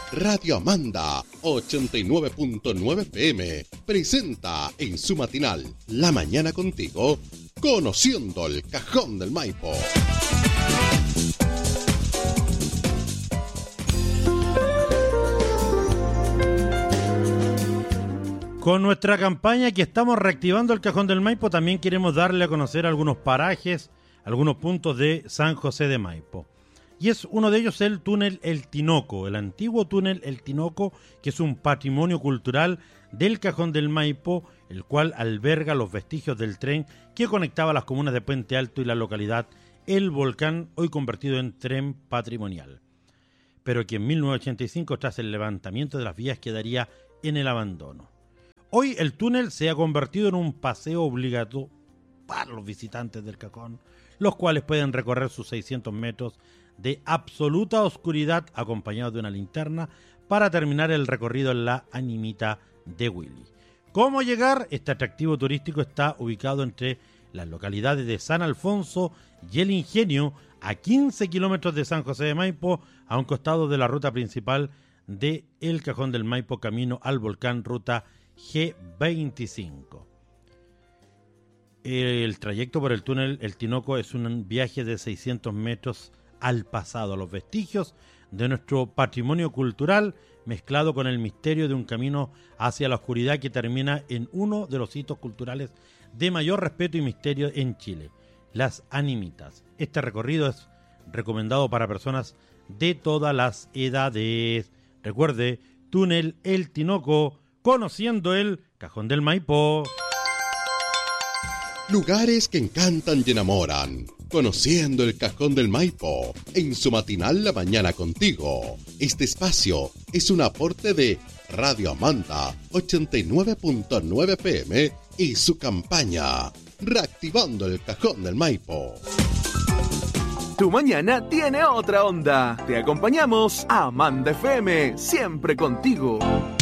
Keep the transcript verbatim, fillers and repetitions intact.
Radio Amanda ochenta y nueve punto nueve F M presenta en su matinal La Mañana Contigo, Conociendo el Cajón del Maipo. Con nuestra campaña que estamos reactivando el Cajón del Maipo, también queremos darle a conocer algunos parajes, algunos puntos de San José de Maipo. Y es uno de ellos el túnel El Tinoco, el antiguo túnel El Tinoco, que es un patrimonio cultural del Cajón del Maipo, el cual alberga los vestigios del tren que conectaba las comunas de Puente Alto y la localidad El Volcán, hoy convertido en tren patrimonial. Pero que en mil novecientos ochenta y cinco, tras el levantamiento de las vías, quedaría en el abandono. Hoy el túnel se ha convertido en un paseo obligatorio para los visitantes del Cajón, los cuales pueden recorrer sus seiscientos metros de absoluta oscuridad acompañados de una linterna para terminar el recorrido en la Animita de Willy. ¿Cómo llegar? Este atractivo turístico está ubicado entre las localidades de San Alfonso y El Ingenio, a quince kilómetros de San José de Maipo, a un costado de la ruta principal de El Cajón del Maipo, camino al volcán, ruta G veinticinco. El trayecto por el túnel El Tinoco es un viaje de seiscientos metros al pasado, a los vestigios de nuestro patrimonio cultural, mezclado con el misterio de un camino hacia la oscuridad que termina en uno de los hitos culturales de mayor respeto y misterio en Chile, las Animitas. Este recorrido es recomendado para personas de todas las edades. Recuerde, túnel El Tinoco, conociendo el Cajón del Maipo. Lugares que encantan y enamoran. Conociendo el Cajón del Maipo, en su matinal La Mañana Contigo. Este espacio es un aporte de Radio Amanda ochenta y nueve punto nueve F M y su campaña Reactivando el Cajón del Maipo. Tu mañana tiene otra onda. Te acompañamos a Amanda F M, siempre contigo.